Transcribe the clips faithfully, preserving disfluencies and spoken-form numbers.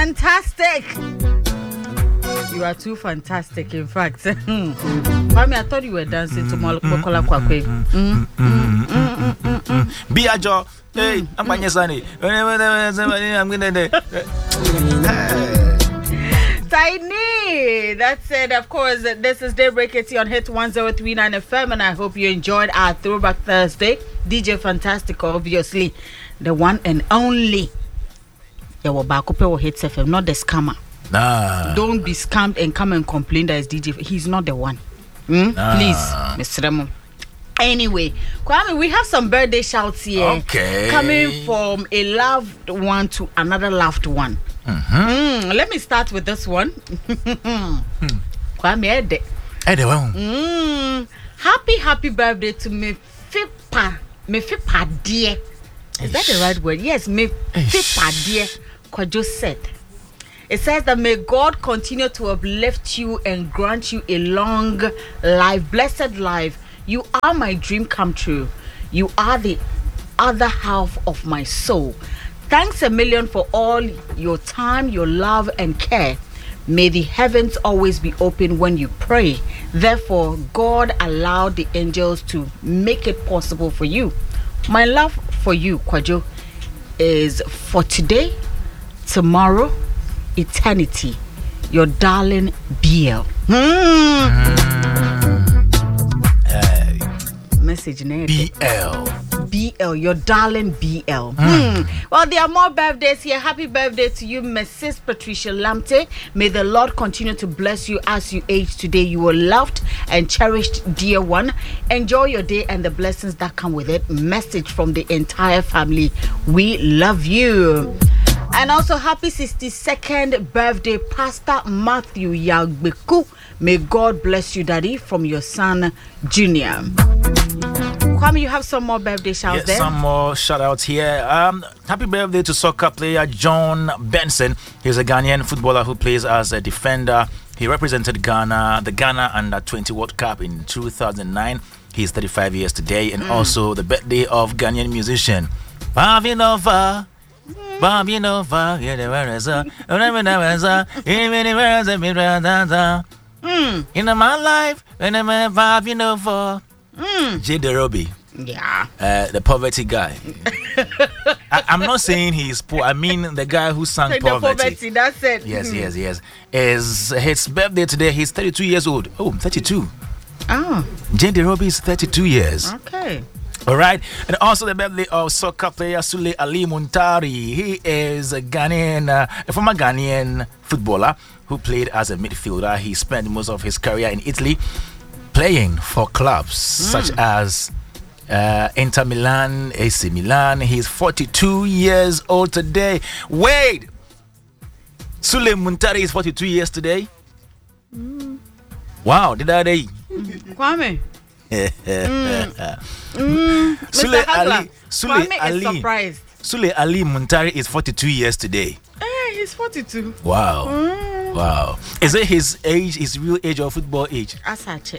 fantastic. You are too fantastic, in fact. Kwame, I thought you were dancing to Mokola Kwakwe. Biajo, hey, I'm Banyasani. I'm going to. Tiny. That's it. Of course, this is Daybreak Tea on Hit one oh three point nine F M, and I hope you enjoyed our Throwback Thursday. D J Fantastico, obviously, the one and only. Yeah, well, Bakupe Hits F M, not the scammer. Nah. Don't be scammed and come and complain that it's D J. He's not the one. Hmm? Nah. Please, Mister Remo. Anyway, Kwame, we have some birthday shouts here. Okay. Coming from a loved one to another loved one. Mm-hmm. Mm, let me start with this one. Kwame Ede. Ede, well. Mm, happy, happy birthday to me, Fipa. Me Fipa dear. Is that the right word? Yes, me Fipa dear. Kwajo said. It says that may God continue to uplift you and grant you a long life, blessed life. You are my dream come true. You are the other half of my soul. Thanks a million for all your time, your love, and care. May the heavens always be open when you pray. Therefore, God allowed the angels to make it possible for you. My love for you, Kwajo, is for today, tomorrow, eternity. Your darling B L. Mm. Message B L. B L, your darling B L. Mm. Hmm. Well, there are more birthdays here. Happy birthday to you, Missus Patricia Lamte. May the Lord continue to bless you as you age today. You are loved and cherished, dear one. Enjoy your day and the blessings that come with it. Message from the entire family. We love you. And also, happy sixty-second birthday, Pastor Matthew Yagbeku. May God bless you, Daddy, from your son, Junior. Kwame, you have some more birthday shouts yes, there? Some more shout outs here. Um, happy birthday to soccer player John Benson. He's a Ghanaian footballer who plays as a defender. He represented Ghana, the Ghana Under twenty World Cup in two thousand nine. He's thirty-five years today. And mm. also the birthday of Ghanaian musician Bavinova. Bavinova. Mm. In my life, when I'm Bavinova. Mm. J. Derobi. Yeah. Uh, the poverty guy. I, I'm not saying he's poor. I mean the guy who sang like poverty. The poverty, that's it. Yes, yes, yes. Is his birthday today. He's thirty-two years old. Oh, thirty-two. Oh. J. Derobi is thirty-two years. Okay. All right. And also the birthday of soccer player Sule Ali Muntari. He is a Ghanaian, uh, a former Ghanaian footballer who played as a midfielder. He spent most of his career in Italy, playing for clubs mm. such as uh, Inter Milan, A C Milan. He's forty-two years old today. Wait, Sule Muntari is forty-two years today. Mm. Wow, did I day? Kwame. mm. mm. Sule Ali, Sule Kwame Ali, is surprised. Sule Ali Muntari is forty-two years today. Eh, he's forty-two. Wow. Mm. Wow. Is it his age, his real age or football age? Asache.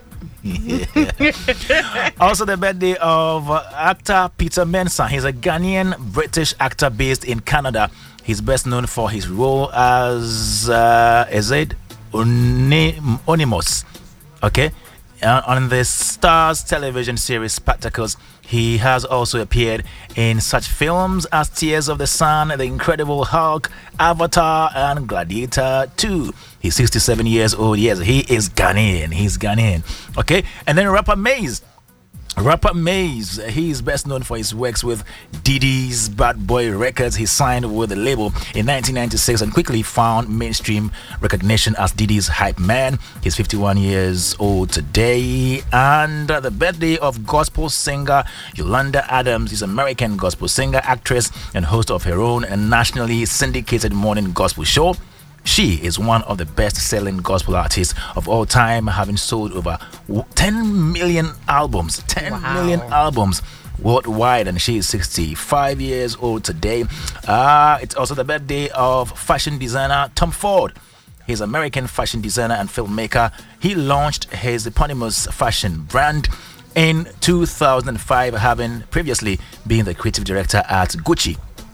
Also the birthday of uh, actor Peter Mensah. He's a Ghanaian British actor based in Canada. He's best known for his role as uh, is it Onimus? Okay. Uh, on the Stars television series Spectacles. He has also appeared in such films as Tears of the Sun, The Incredible Hulk, Avatar, and Gladiator two. He's sixty-seven years old. Yes, he is Ghanaian. He's Ghanaian. Okay, and then rapper Maze. Rapper Maze, he is best known for his works with Diddy's Bad Boy Records. He signed with the label in nineteen ninety-six and quickly found mainstream recognition as Diddy's hype man. He's fifty-one years old today. And the birthday of gospel singer Yolanda Adams. Is an American gospel singer, actress, and host of her own and nationally syndicated morning gospel show. She is one of the best-selling gospel artists of all time, having sold over ten million albums. ten wow. million albums worldwide, and she is sixty-five years old today. Uh, it's also the birthday of fashion designer Tom Ford. He's an American fashion designer and filmmaker. He launched his eponymous fashion brand in two thousand five, having previously been the creative director at Gucci.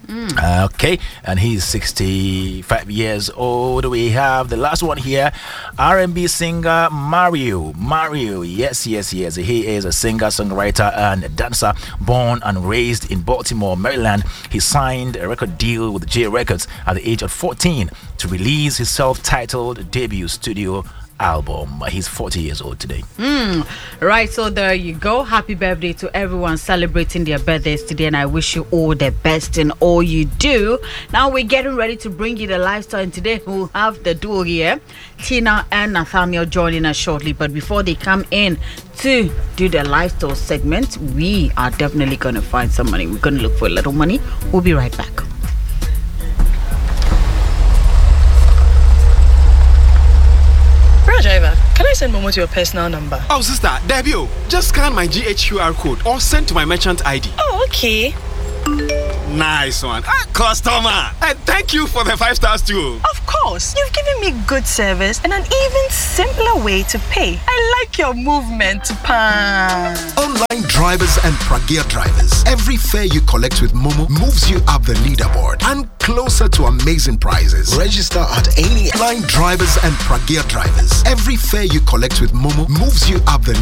Uh, okay, and he's sixty-five years old. We have the last one here, R and B singer Mario. Mario, yes, yes, yes. He is a singer, songwriter, and dancer. Born and raised in Baltimore, Maryland, he signed a record deal with J Records at the age of fourteen to release his self-titled debut studio album. He's forty years old today. Mm, right, so there you go. Happy birthday to everyone celebrating their birthdays today, and I wish you all the best in all you do. Now we're getting ready to bring you the lifestyle, and today we'll have the duo here, Tina and Nathaniel, joining us shortly. But before they come in to do the lifestyle segment, we are definitely going to find some money. We're going to look for a little money. We'll be right back. Driver, can I send Momo to your personal number? Oh, sister, debut. Just scan my G H Q R code or send to my merchant I D. Oh, okay. Nice one. Ah, customer. And thank you for the five stars too. Of course. You've given me good service and an even simpler way to pay. I like your movement to pan. Online drivers and Pragya drivers. Every fare you collect with Momo moves you up the leaderboard and closer to amazing prizes. Register at any online drivers and Pragya drivers. Every fare you collect with Momo moves you up the